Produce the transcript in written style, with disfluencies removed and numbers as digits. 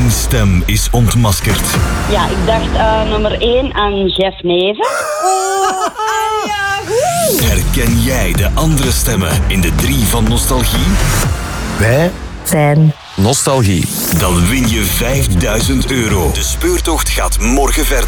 Eén stem is ontmaskerd. Ja, ik dacht nummer 1 aan Jeff Neven. Herken jij de andere stemmen in de 3 van Nostalgie? Wij zijn Nostalgie. Dan win je €5000. De speurtocht gaat morgen verder.